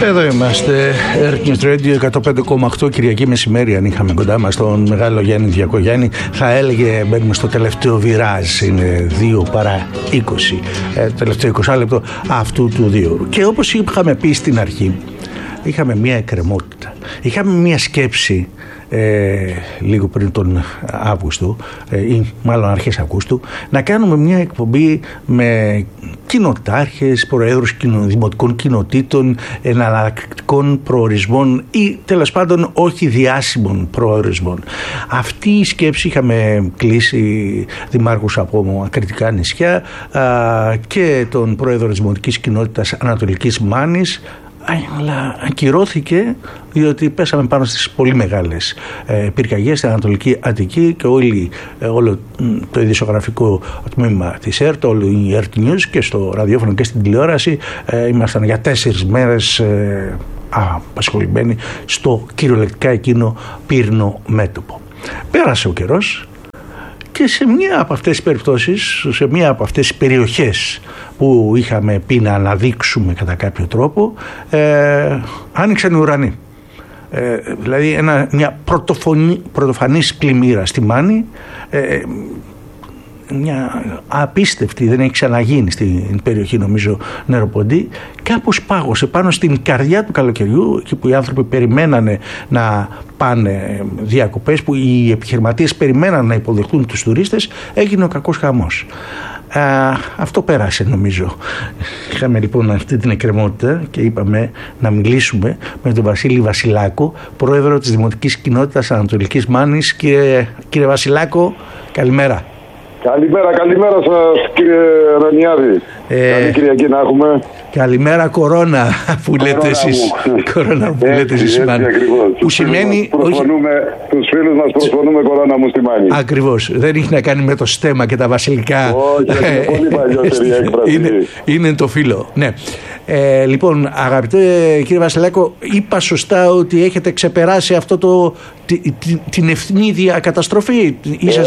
Εδώ είμαστε, Earth News Radio 105,8, Κυριακή μεσημέρι. Αν είχαμε κοντά μας τον μεγάλο Γιάννη Διακογιάννη, θα έλεγε μπαίνουμε στο τελευταίο βιράζ. Είναι 2 παρά 20, το τελευταίο 20 λεπτό αυτού του 2 ώρου. Και όπως είχαμε πει στην αρχή, είχαμε μια εκκρεμότητα, είχαμε μια σκέψη λίγο πριν τον Αύγουστο ή μάλλον αρχές Αυγούστου, να κάνουμε μια εκπομπή με κοινοτάρχες, προέδρους δημοτικών κοινοτήτων, εναλλακτικών προορισμών ή τέλος πάντων όχι διάσημων προορισμών. Αυτή η σκέψη, είχαμε κλείσει δημάρχους από ακριτικά νησιά και τον πρόεδρο της δημοτικής κοινότητας Ανατολικής Μάνης, αλλά ακυρώθηκε διότι πέσαμε πάνω στις πολύ μεγάλες πυρκαγιές στην Ανατολική Αττική και όλο το ειδησιογραφικό τμήμα της ΕΡΤ, όλο η ΕΡΤ News και στο ραδιόφωνο και στην τηλεόραση ήμασταν για 4 μέρες απασχολημένοι στο κυριολεκτικά εκείνο πύρνο μέτωπο. Πέρασε ο καιρός και σε μία από αυτές τις περιπτώσεις, σε μία από αυτές τις περιοχές που είχαμε πει να αναδείξουμε κατά κάποιο τρόπο, άνοιξαν οι ουρανοί. Δηλαδή μια πρωτοφανής πλημμύρα στη Μάνη, μια απίστευτη, δεν έχει ξαναγίνει στην περιοχή νομίζω Νεροποντή, κάπως πάγωσε πάνω στην καρδιά του καλοκαιριού, εκεί που οι άνθρωποι περιμένανε να πάνε διακοπές, που οι επιχειρηματίες περιμέναν να υποδεχτούν τους τουρίστες, έγινε ο κακός χαμός. Αυτό πέρασε νομίζω. Είχαμε λοιπόν αυτή την εκκρεμότητα και είπαμε να μιλήσουμε με τον Βασίλη Βασιλάκο, πρόεδρο της Δημοτικής Κοινότητας Ανατολικής Μάνης. Κύριε Βασιλάκο, καλημέρα. Καλημέρα σας κύριε Ρανιάδη. Καλή Κυριακή να έχουμε. Καλημέρα κορώνα που λέτε εσείς. Κορώνα που λέτε εσείς στη Μάνη. Που σημαίνει... Τους φίλους μας προσφωνούμε κορώνα μου στη Μάνη. Ακριβώς. Δεν έχει να κάνει με το στέμα και τα βασιλικά. Όχι, είναι πολύ παλιότερη έκφραση. Είναι το φύλλο. Ναι. Λοιπόν, αγαπητέ κύριε Βασιλάκο, είπα σωστά ότι έχετε ξεπεράσει αυτό την ευνίδια καταστροφή?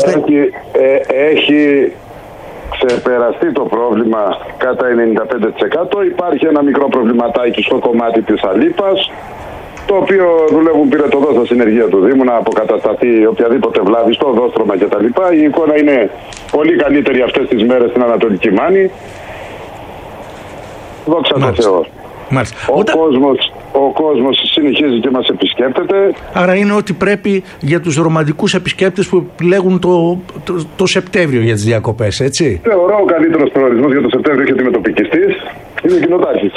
Έχει ξεπεραστεί το πρόβλημα κατά 95%. Υπάρχει ένα μικρό προβληματάκι στο κομμάτι της αλίπας, το οποίο δουλεύουν πυρετοδός στα συνεργεία του Δήμου να αποκατασταθεί οποιαδήποτε βλάβη στο οδόστρωμα κτλ. Η εικόνα είναι πολύ καλύτερη αυτές τις μέρες στην Ανατολική Μάνη. Δόξα τω Θεώ. Ο κόσμος συνεχίζει και μας επισκέπτεται. Άρα είναι ότι πρέπει για τους ρομαντικούς επισκέπτες που επιλέγουν το Σεπτέμβριο για τις διακοπές, έτσι? Θεωρώ ο καλύτερος προορισμός για το Σεπτέμβριο και αντιμετωπικιστής είναι ο κοινοτάρχης.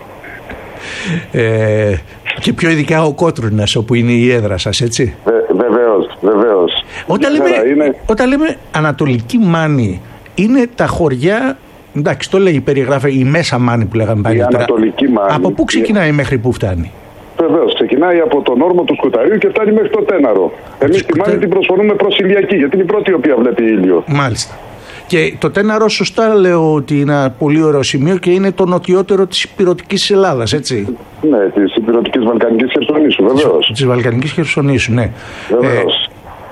Και πιο ειδικά ο Κότρουνας, όπου είναι η έδρα σας, έτσι? Βεβαίως. Όταν λέμε Ανατολική Μάνη, είναι τα χωριά... Εντάξει, το λέγει, περιγράφει η Μέσα Μάνη που λέγαμε πάλι. Η Ανατολική Μάνη. Από πού ξεκινάει μέχρι πού φτάνει? Βεβαίως, ξεκινάει από τον όρμο του Σκουταρίου και φτάνει μέχρι το Τέναρο. Εμείς τη Μάνη την προσφωνούμε προς ηλιακή, γιατί είναι η πρώτη η οποία βλέπει ήλιο. Μάλιστα. Και το Τέναρο, σωστά λέω ότι είναι ένα πολύ ωραίο σημείο και είναι το νοτιότερο της υπηρετικής Ελλάδας, έτσι? Ναι, της υπηρετικής Βαλκανικής Χερσονήσου, βεβαίως. Της Βαλκανικής Χερσονήσου, ναι. Βεβαίως.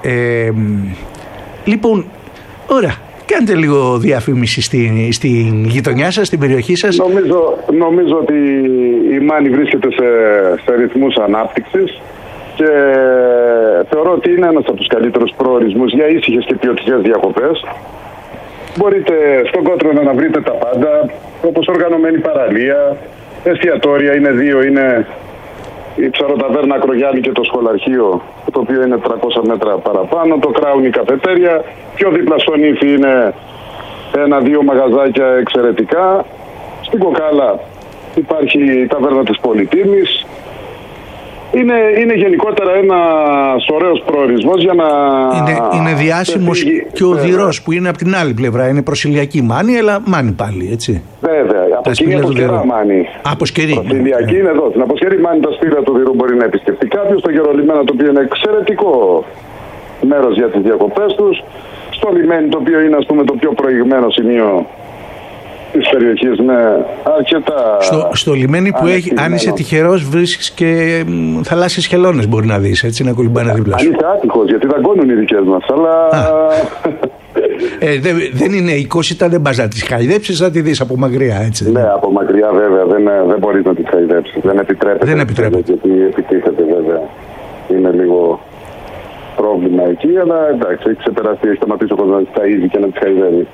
Λοιπόν, ωραία. Κάντε λίγο διαφήμιση στην γειτονιά σας, στην περιοχή σας. Νομίζω ότι η Μάνη βρίσκεται σε ρυθμούς ανάπτυξης και θεωρώ ότι είναι ένας από τους καλύτερους προορισμούς για ήσυχες και ποιοτικές διακοπές. Μπορείτε στον Κότρονα να βρείτε τα πάντα, όπως οργανωμένη παραλία, εστιατόρια είναι 2, είναι η Ψαροταβέρνα Ακρογιάννη και το σχολαρχείο, το οποίο είναι 300 μέτρα παραπάνω, το Κράουν η καφετέρια, πιο δίπλα στον Ήφη είναι 1-2 μαγαζάκια εξαιρετικά. Στην Κοκάλα υπάρχει η ταβέρνα της Πολυτήμης. Είναι γενικότερα ένας ωραίος προορισμός για να... Είναι διάσημος και ο Δηρός που είναι από την άλλη πλευρά. Είναι προσηλιακή Μάνη, αλλά Μάνη πάλι, έτσι? Βέβαια, από εκεί είναι Αποσκερά Μάνη. Προσηλιακή είναι εδώ. Στην Αποσκερή Μάνη τα σπήλαια του Δηρού μπορεί να επισκεφτεί κάποιος. Στο Γερολιμένα, το οποίο είναι εξαιρετικό μέρος για τις διακοπές τους. Στο λιμένι, το οποίο είναι, ας πούμε, το πιο προηγμένο σημείο της περιοχής, με αρκετά... Στο λιμένι που έχει, αν είσαι τυχερός, βρίσκεις και θαλάσσιες χελώνες, μπορεί να δεις, έτσι, να κολυμπάνε δίπλα σου. Αν είσαι άτυχος, γιατί δαγκώνουν οι δικές μας, αλλά... Δεν είναι οικόσιτα, δεν πας να τις χαϊδέψεις, θα τη δεις από μακριά, έτσι. Ναι, από μακριά βέβαια, δεν μπορείς να τις χαϊδέψεις. Δεν επιτρέπεται. Γιατί επιτίθεται βέβαια. Είναι λίγο πρόβλημα εκεί, αλλά εντάξει, έχει ξεπεραστεί, έχει σταματήσει ο κόσμος να τις ταΐζει και να τις χαϊδεύει.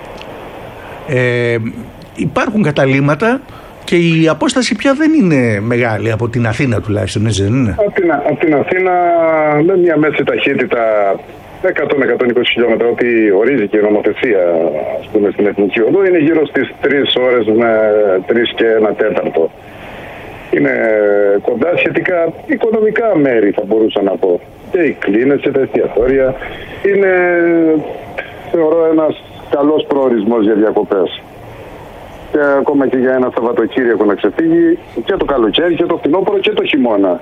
Υπάρχουν καταλύματα και η απόσταση πια δεν είναι μεγάλη από την Αθήνα τουλάχιστον, έτσι δεν είναι? Από την Αθήνα με μια μέση ταχύτητα 100-120 χιλιόμετρα, ό,τι ορίζει και η νομοθεσία, ας πούμε, στην Εθνική Οδό, είναι γύρω στις 3 ώρες με 3 και 1 τέταρτο. Είναι κοντά, σχετικά οικονομικά μέρη θα μπορούσα να πω. Και οι κλίνες και τα εστιατόρια. Είναι, θεωρώ, ένας καλός προορισμός για διακοπές. Και ακόμα και για ένα Σαββατοκύριακο να ξεφύγει και το καλοκαίρι και το φθινόπωρο και το χειμώνα.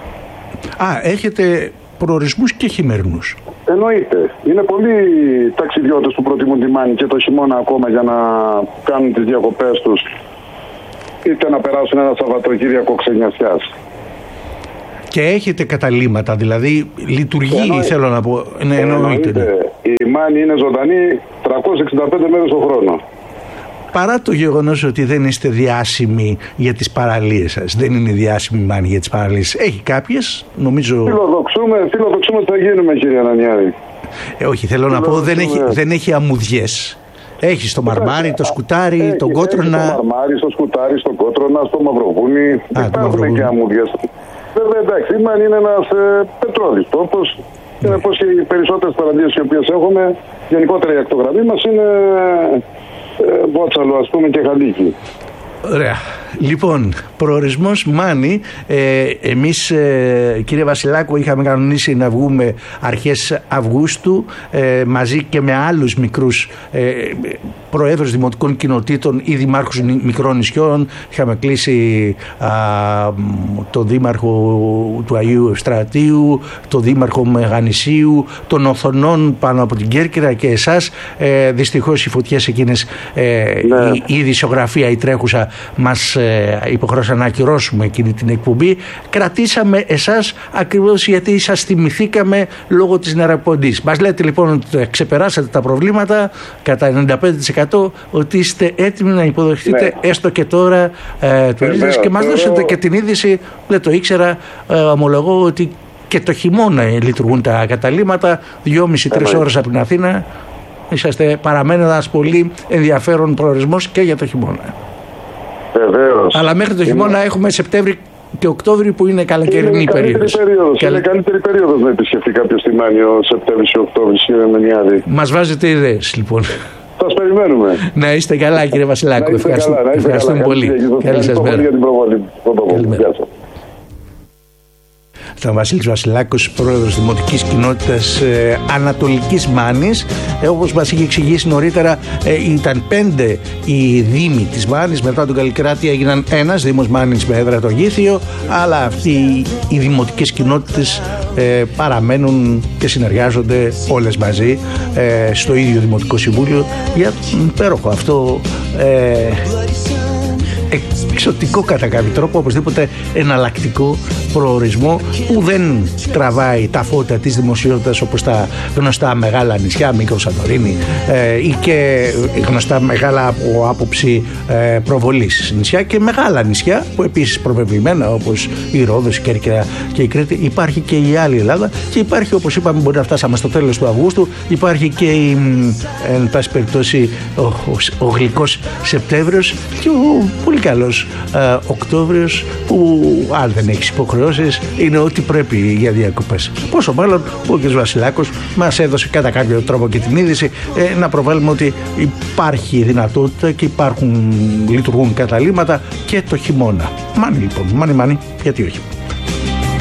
Έχετε προορισμούς και χειμερινούς? Εννοείται. Είναι πολλοί ταξιδιώτες που προτιμούν τη Μάνη και το χειμώνα ακόμα για να κάνουν τις διακοπές τους, είτε να περάσουν ένα Σαββατοκύριακο ξενιασιάς. Και έχετε καταλύματα, δηλαδή λειτουργεί, θέλω να πω. Εννοείται. Η Μάνη είναι ζωντανή 365 μέρες το χρόνο. Παρά το γεγονός ότι δεν είστε διάσημοι για τις παραλίες σας, δεν είναι διάσημη Μάνη για τις παραλίες, έχει κάποιες, νομίζω... Φιλοδοξούμε ότι θα γίνουμε, κύριε Ανανιάδη. Όχι, θέλω να πω, δεν έχει αμμουδιές. Έχει στο Μαρμάρι, το Σκουτάρι, τον Κότρονα. Στο Μαρμάρι, στο Σκουτάρι, στο Κότρονα, στο Μαυροβούνι. Υπάρχουν και αμμουδιές. Βέβαια, εντάξει, η Μάνη είναι ένας πετρόδης τόπος. Συνεπώς και οι περισσότερες παραλίες οι οποίες έχουμε, γενικότερα η ακτογραμμή μας είναι Βότσαλο, ας πούμε, και Χαλίκη. Ωραία. Λοιπόν, προορισμός Μάνη. Εμείς, κύριε Βασιλάκο, είχαμε κανονίσει να βγούμε αρχές Αυγούστου μαζί και με άλλους μικρούς προέδρους δημοτικών κοινοτήτων ή δημάρχους μικρών νησιών. Είχαμε κλείσει τον δήμαρχο του Αγίου Ευστρατείου, τον δήμαρχο Μεγανησίου, των Οθονών πάνω από την Κέρκυρα και εσάς. Δυστυχώς οι φωτιές εκείνες, η ειδησιογραφία, η τρέχουσα, μας υποχρέωσαν να ακυρώσουμε εκείνη την εκπομπή. Κρατήσαμε εσάς ακριβώς γιατί σας θυμηθήκαμε λόγω της νεραποντής. Μας λέτε λοιπόν ότι ξεπεράσατε τα προβλήματα κατά 95%, ότι είστε έτοιμοι να υποδεχτείτε έστω και τώρα τουρίστες και μας δώσετε και την είδηση, δεν το ήξερα, ομολογώ ότι και το χειμώνα λειτουργούν τα καταλύματα 2,5-3 ώρες από την Αθήνα. Παραμένει ένας πολύ ενδιαφέρον προορισμός και για το χειμώνα. Βεβαίως. Αλλά μέχρι το χειμώνα έχουμε Σεπτέμβρη και Οκτώβρη που είναι καλοκαιρινή περίοδος. Είναι καλύτερη περίοδος να επισκεφτεί κάποιος τη Μάνη ο Σεπτέμβρης και Οκτώβρης, κύριε Μενιάδη. Μας βάζετε ιδέες λοιπόν. Σας περιμένουμε. Να είστε καλά, κύριε Βασιλάκο. Ευχαριστούμε πολύ. Καλή σας μέρα. Ήταν ο Βασίλης Βασιλάκος, πρόεδρος Δημοτικής Κοινότητας Ανατολικής Μάνης. Όπως μας είχε εξηγήσει νωρίτερα, ήταν 5 οι δήμοι της Μάνης. Μετά τον Καλλικράτη έγιναν ένας Δήμος Μάνης με έδρα το Γήθιο, αλλά αυτοί οι δημοτικές κοινότητες παραμένουν και συνεργάζονται όλες μαζί στο ίδιο Δημοτικό Συμβούλιο για υπέροχο αυτό εξωτικό κατά κάποιο τρόπο, οπωσδήποτε εναλλακτικό προορισμό που δεν τραβάει τα φώτα της δημοσιότητας όπως τα γνωστά μεγάλα νησιά, Μύκονο, Σαντορίνη ή και γνωστά μεγάλα από άποψη προβολής νησιά και μεγάλα νησιά που επίσης προβεβλημένα όπως η Ρόδος, η Κέρκυρα και η Κρήτη. Υπάρχει και η άλλη Ελλάδα και υπάρχει, όπως είπαμε, μπορεί να φτάσαμε στο τέλος του Αυγούστου, υπάρχει και εν πάση περιπτώσει ο γλυκός Σεπτέμβριος και ο πολύ καλός Οκτώβριος που αν δεν έχεις υποχρεώσεις είναι ό,τι πρέπει για διακοπές. Πόσο μάλλον που ο κ. Βασιλάκος μας έδωσε κατά κάποιο τρόπο και την είδηση να προβάλλουμε ότι υπάρχει δυνατότητα και λειτουργούν καταλύματα και το χειμώνα. Μάνη λοιπόν, μάνη, γιατί όχι.